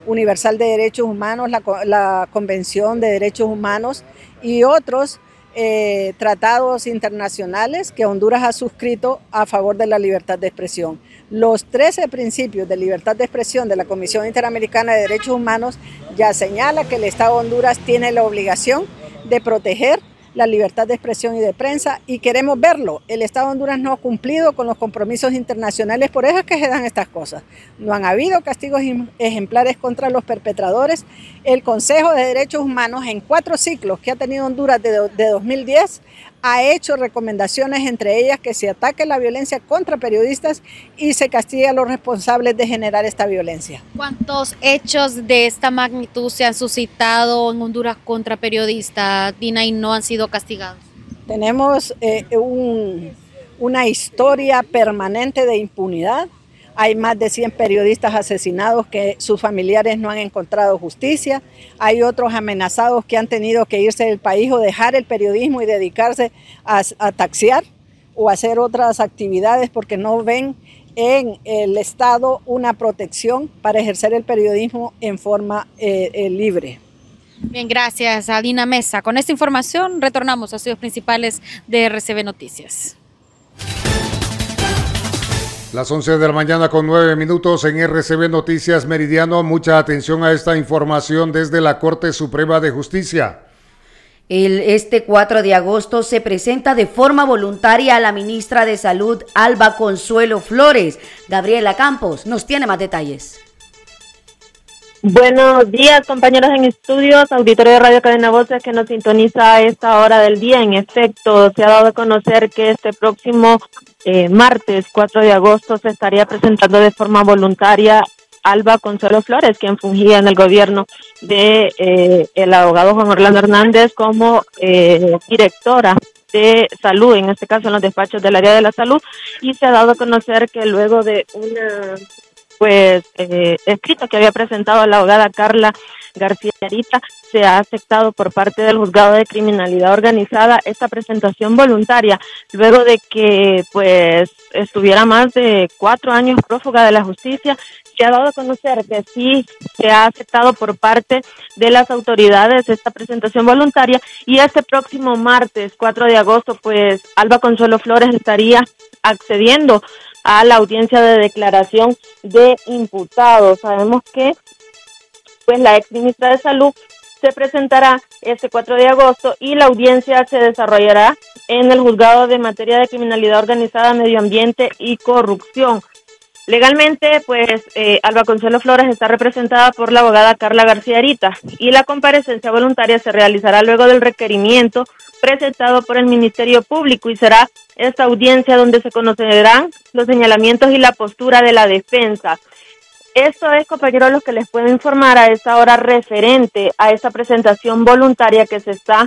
Universal de Derechos Humanos, la Convención de Derechos Humanos y otros tratados internacionales que Honduras ha suscrito a favor de la libertad de expresión. Los 13 principios de libertad de expresión de la Comisión Interamericana de Derechos Humanos ya señala que el Estado de Honduras tiene la obligación de proteger la libertad de expresión y de prensa, y queremos verlo. El Estado de Honduras no ha cumplido con los compromisos internacionales, por eso es que se dan estas cosas. No han habido castigos ejemplares contra los perpetradores. El Consejo de Derechos Humanos, en 4 ciclos que ha tenido Honduras de 2010, ha hecho recomendaciones, entre ellas que se ataque la violencia contra periodistas y se castigue a los responsables de generar esta violencia. ¿Cuántos hechos de esta magnitud se han suscitado en Honduras contra periodistas, Dina, y no han sido castigados? Tenemos una historia permanente de impunidad. Hay más de 100 periodistas asesinados que sus familiares no han encontrado justicia. Hay otros amenazados que han tenido que irse del país o dejar el periodismo y dedicarse a taxiar o hacer otras actividades porque no ven en el Estado una protección para ejercer el periodismo en forma libre. Bien, gracias a Dina Mesa. Con esta información retornamos a estudios principales de RCB Noticias. Las 11 de la mañana con 9 minutos en RCB Noticias Meridiano. Mucha atención a esta información desde la Corte Suprema de Justicia. Este 4 de agosto se presenta de forma voluntaria a la ministra de Salud, Alba Consuelo Flores. Gabriela Campos nos tiene más detalles. Buenos días, compañeros en estudios, auditorio de Radio Cadena Voces que nos sintoniza a esta hora del día. En efecto, se ha dado a conocer que este próximo martes 4 de agosto se estaría presentando de forma voluntaria Alba Consuelo Flores, quien fungía en el gobierno de el abogado Juan Orlando Hernández como directora de salud, en este caso en los despachos del área de la salud, y se ha dado a conocer que luego de una escrito que había presentado la abogada Carla García Arita, se ha aceptado por parte del Juzgado de Criminalidad Organizada esta presentación voluntaria, luego de que estuviera más de 4 años prófuga de la justicia. Se ha dado a conocer que sí se ha aceptado por parte de las autoridades esta presentación voluntaria, y este próximo martes 4 de agosto Alba Consuelo Flores estaría accediendo a la audiencia de declaración de imputados. Sabemos que la ex ministra de Salud se presentará este 4 de agosto y la audiencia se desarrollará en el Juzgado de Materia de Criminalidad Organizada, Medio Ambiente y Corrupción. Legalmente, Alba Consuelo Flores está representada por la abogada Carla García Arita, y la comparecencia voluntaria se realizará luego del requerimiento presentado por el Ministerio Público, y será esta audiencia donde se conocerán los señalamientos y la postura de la defensa. Esto es, compañeros, lo que les puedo informar a esta hora referente a esta presentación voluntaria que se está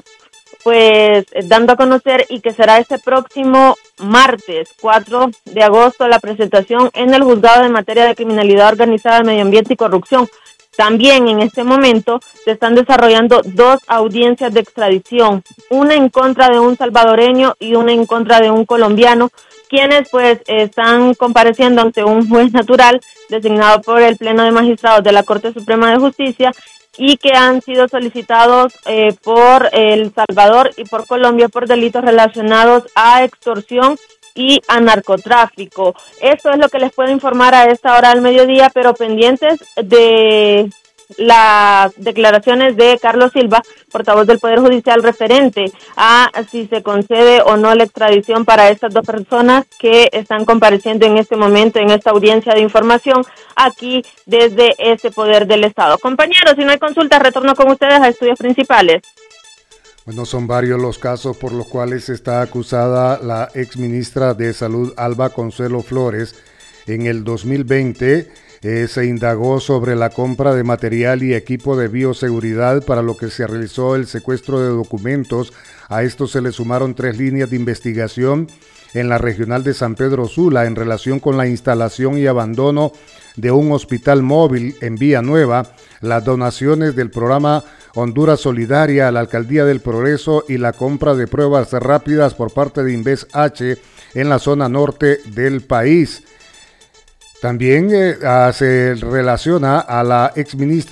dando a conocer, y que será este próximo martes 4 de agosto la presentación en el Juzgado de Materia de Criminalidad Organizada, Medio Ambiente y Corrupción. También en este momento se están desarrollando 2 audiencias de extradición, una en contra de un salvadoreño y una en contra de un colombiano, quienes están compareciendo ante un juez natural designado por el Pleno de Magistrados de la Corte Suprema de Justicia, y que han sido solicitados por El Salvador y por Colombia por delitos relacionados a extorsión y a narcotráfico. Esto es lo que les puedo informar a esta hora del mediodía, pero pendientes de las declaraciones de Carlos Silva, portavoz del Poder Judicial, referente a si se concede o no la extradición para estas 2 personas que están compareciendo en este momento en esta audiencia de información aquí desde este Poder del Estado. Compañeros, si no hay consultas, retorno con ustedes a estudios principales. Bueno, son varios los casos por los cuales está acusada la exministra de Salud, Alba Consuelo Flores. En el 2020 se indagó sobre la compra de material y equipo de bioseguridad, para lo que se realizó el secuestro de documentos. A esto se le sumaron 3 líneas de investigación en la regional de San Pedro Sula en relación con la instalación y abandono de un hospital móvil en Villanueva, las donaciones del programa Honduras Solidaria a la Alcaldía del Progreso y la compra de pruebas rápidas por parte de Inves H en la zona norte del país. También se relaciona a la exministra